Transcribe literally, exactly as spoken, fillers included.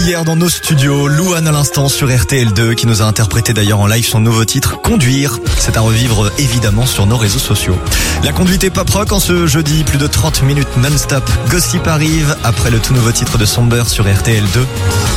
hier dans nos studios. Louane à l'instant sur R T L deux qui nous a interprété d'ailleurs en live son nouveau titre Conduire. C'est à revivre évidemment sur nos réseaux sociaux. La conduite est pop rock en ce jeudi, plus de trente minutes non-stop. Gossip arrive après le tout nouveau titre de Somber sur R T L deux.